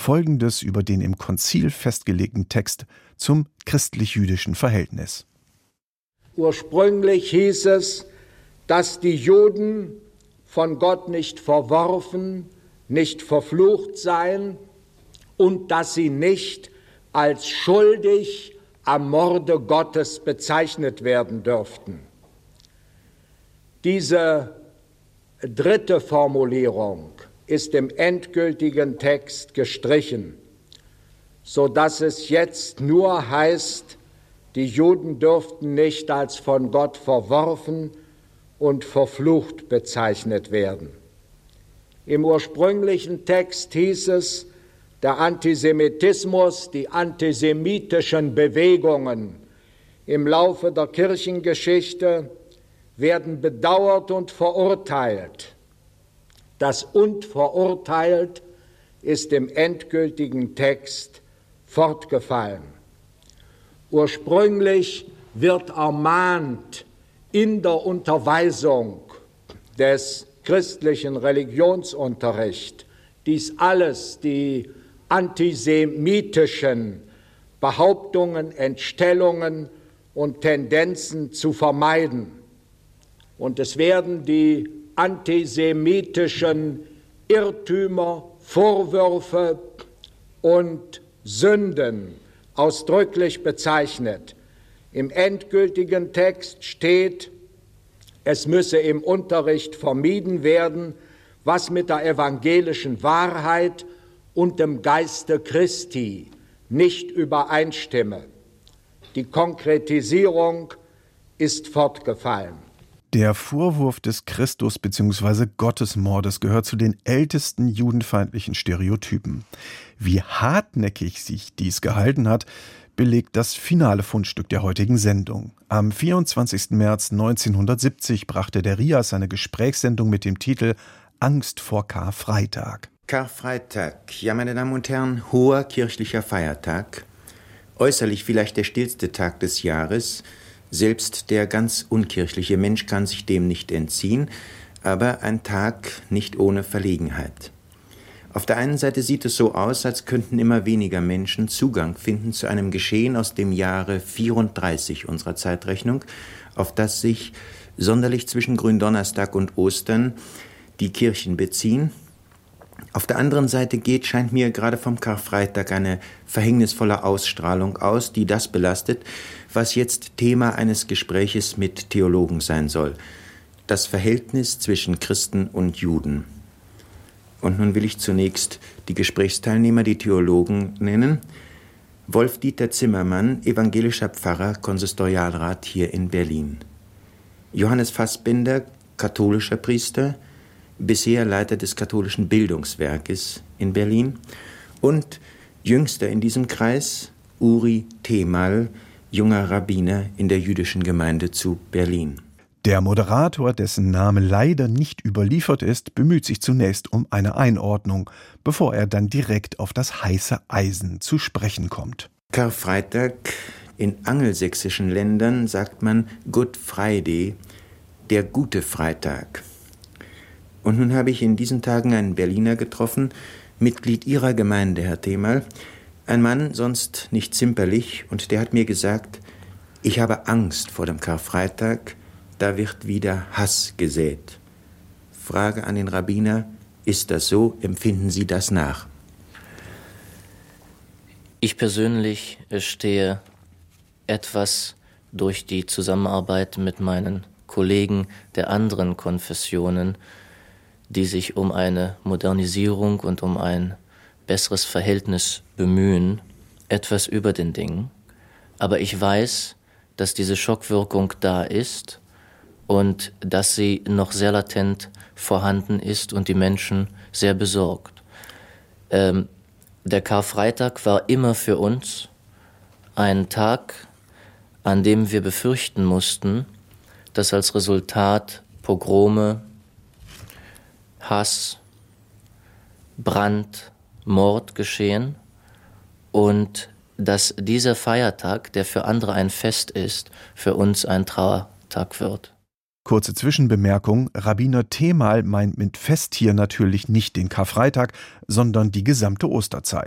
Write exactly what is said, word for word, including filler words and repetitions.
Folgendes über den im Konzil festgelegten Text zum christlich-jüdischen Verhältnis. Ursprünglich hieß es, dass die Juden von Gott nicht verworfen, nicht verflucht seien und dass sie nicht als schuldig am Morde Gottes bezeichnet werden dürften. Diese dritte Formulierung ist im endgültigen Text gestrichen, sodass es jetzt nur heißt, die Juden dürften nicht als von Gott verworfen und verflucht bezeichnet werden. Im ursprünglichen Text hieß es, der Antisemitismus, die antisemitischen Bewegungen im Laufe der Kirchengeschichte werden bedauert und verurteilt. Das und verurteilt ist im endgültigen Text fortgefallen. Ursprünglich wird ermahnt in der Unterweisung des christlichen Religionsunterrichts, dies alles, die antisemitischen Behauptungen, Entstellungen und Tendenzen zu vermeiden. Und es werden die antisemitischen Irrtümer, Vorwürfe und Sünden ausdrücklich bezeichnet. Im endgültigen Text steht, es müsse im Unterricht vermieden werden, was mit der evangelischen Wahrheit und dem Geiste Christi nicht übereinstimme. Die Konkretisierung ist fortgefallen. Der Vorwurf des Christus- bzw. Gottesmordes gehört zu den ältesten judenfeindlichen Stereotypen. Wie hartnäckig sich dies gehalten hat, belegt das finale Fundstück der heutigen Sendung. Am vierundzwanzigsten März neunzehnhundertsiebzig brachte der R I A S eine Gesprächssendung mit dem Titel Angst vor Karfreitag. Karfreitag, ja meine Damen und Herren, hoher kirchlicher Feiertag. Äußerlich vielleicht der stillste Tag des Jahres. Selbst der ganz unkirchliche Mensch kann sich dem nicht entziehen, aber ein Tag nicht ohne Verlegenheit. Auf der einen Seite sieht es so aus, als könnten immer weniger Menschen Zugang finden zu einem Geschehen aus dem Jahre vierunddreißig unserer Zeitrechnung, auf das sich sonderlich zwischen Gründonnerstag und Ostern die Kirchen beziehen. Auf der anderen Seite geht, scheint mir, gerade vom Karfreitag eine verhängnisvolle Ausstrahlung aus, die das belastet, was jetzt Thema eines Gespräches mit Theologen sein soll: das Verhältnis zwischen Christen und Juden. Und nun will ich zunächst die Gesprächsteilnehmer, die Theologen, nennen. Wolf-Dieter Zimmermann, evangelischer Pfarrer, Konsistorialrat hier in Berlin. Johannes Fassbinder, katholischer Priester, bisher Leiter des katholischen Bildungswerkes in Berlin. Und jüngster in diesem Kreis, Uri Themal, junger Rabbiner in der jüdischen Gemeinde zu Berlin. Der Moderator, dessen Name leider nicht überliefert ist, bemüht sich zunächst um eine Einordnung, bevor er dann direkt auf das heiße Eisen zu sprechen kommt. Karfreitag, in angelsächsischen Ländern sagt man Good Friday, der gute Freitag. Und nun habe ich in diesen Tagen einen Berliner getroffen, Mitglied Ihrer Gemeinde, Herr Themal, ein Mann, sonst nicht zimperlich, und der hat mir gesagt, ich habe Angst vor dem Karfreitag, da wird wieder Hass gesät. Frage an den Rabbiner, ist das so? Empfinden Sie das nach? Ich persönlich stehe etwas durch die Zusammenarbeit mit meinen Kollegen der anderen Konfessionen, die sich um eine Modernisierung und um ein besseres Verhältnis bemühen, etwas über den Dingen. Aber ich weiß, dass diese Schockwirkung da ist und dass sie noch sehr latent vorhanden ist und die Menschen sehr besorgt. Ähm, der Karfreitag war immer für uns ein Tag, an dem wir befürchten mussten, dass als Resultat Pogrome, Hass, Brand, Mord geschehen und dass dieser Feiertag, der für andere ein Fest ist, für uns ein Trauertag wird. Kurze Zwischenbemerkung: Rabbiner Themal meint mit Fest hier natürlich nicht den Karfreitag, sondern die gesamte Osterzeit.